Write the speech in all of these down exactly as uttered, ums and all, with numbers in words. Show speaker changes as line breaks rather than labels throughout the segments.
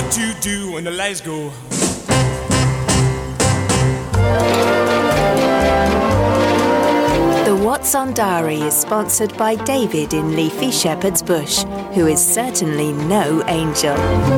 what to do when the lights go.
The What's On Diary is sponsored by David in Leafy Shepherd's Bush, who is certainly no angel.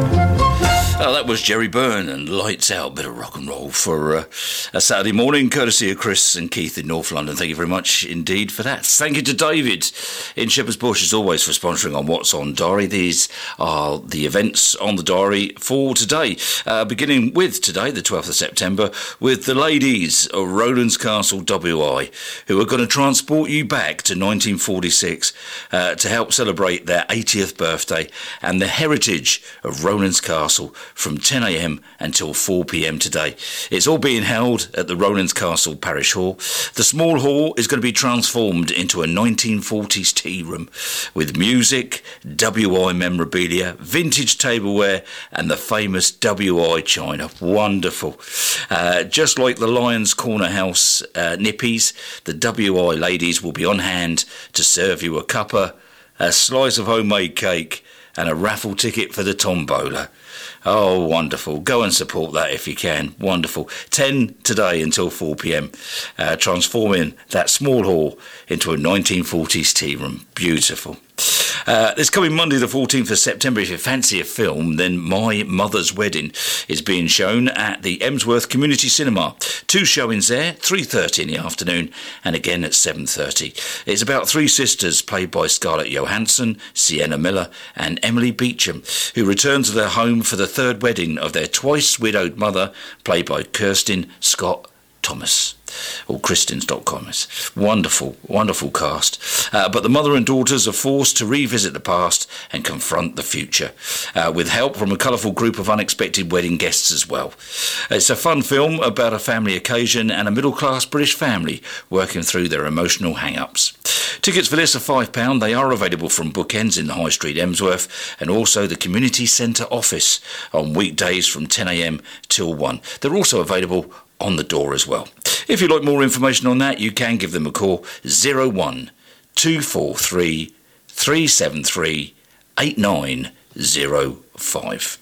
Oh, that was Jerry Byrne and Lights Out, bit of rock and roll for uh, a Saturday morning, courtesy of Chris and Keith in North London. Thank you very much indeed for that. Thank you to David in Shepherd's Bush, as always, for sponsoring on What's On Diary. These are the events on the diary for today, uh, beginning with today, the twelfth of September, with the ladies of Rowlands Castle, W I, who are going to transport you back to nineteen forty-six uh, to help celebrate their eightieth birthday and the heritage of Rowlands Castle from ten a.m. until four p.m. today. It's all being held at the Rowlands Castle Parish Hall. The small hall is going to be transformed into a nineteen forties tea room with music, W I memorabilia, vintage tableware and the famous W I china. Wonderful. Uh, just like the Lions Corner House uh, nippies, the W I ladies will be on hand to serve you a cuppa, a slice of homemade cake and a raffle ticket for the tombola. Oh, wonderful. Go and support that if you can. Wonderful. ten today until four p.m. Uh, transforming that small hall into a nineteen forties tea room. Beautiful. Uh, this coming Monday the fourteenth of September, if you fancy a film, then My Mother's Wedding is being shown at the Emsworth Community Cinema. Two showings there, three thirty in the afternoon and again at seven thirty. It's about three sisters played by Scarlett Johansson, Sienna Miller and Emily Beecham, who return to their home for the third wedding of their twice widowed mother, played by Kirsten Scott Thomas. Or Kristins dot com. Wonderful, wonderful cast. Uh, but the mother and daughters are forced to revisit the past and confront the future, uh, with help from a colourful group of unexpected wedding guests as well. It's a fun film about a family occasion and a middle-class British family working through their emotional hang-ups. Tickets for this are five pounds. They are available from Bookends in the High Street, Emsworth, and also the Community Centre office on weekdays from ten a.m. till one. They're also available on the door as well. If you'd like more information on that, you can give them a call, zero one two four three three seven three eight nine zero five.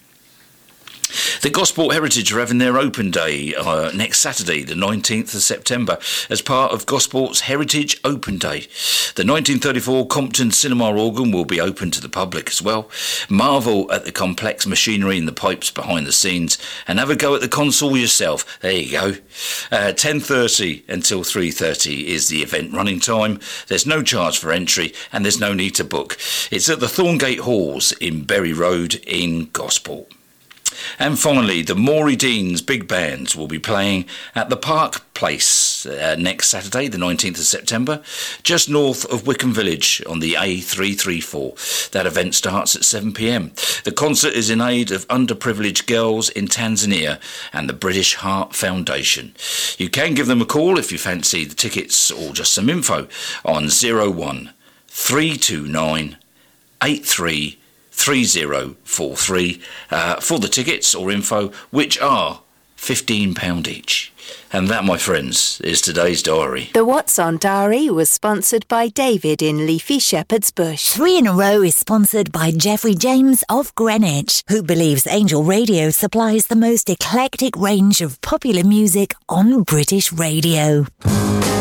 The Gosport Heritage are having their open day uh, next Saturday, the nineteenth of September, as part of Gosport's Heritage Open Day. The nineteen thirty-four Compton Cinema organ will be open to the public as well. Marvel at the complex machinery and the pipes behind the scenes and have a go at the console yourself. There you go. Uh, ten thirty until three thirty is the event running time. There's no charge for entry and there's no need to book. It's at the Thorngate Halls in Bury Road in Gosport. And finally, the Maury Deans Big Bands will be playing at the Park Place uh, next Saturday, the nineteenth of September, just north of Wickham Village on the A three thirty-four. That event starts at seven p.m. The concert is in aid of underprivileged girls in Tanzania and the British Heart Foundation. You can give them a call if you fancy the tickets or just some info on zero one three two nine eight three three zero four three uh, for the tickets or info, which are fifteen pounds each. And that, my friends, is today's diary.
The What's On Diary was sponsored by David in Leafy Shepherd's Bush.
Three in a Row is sponsored by Jeffrey James of Greenwich, who believes Angel Radio supplies the most eclectic range of popular music on British radio.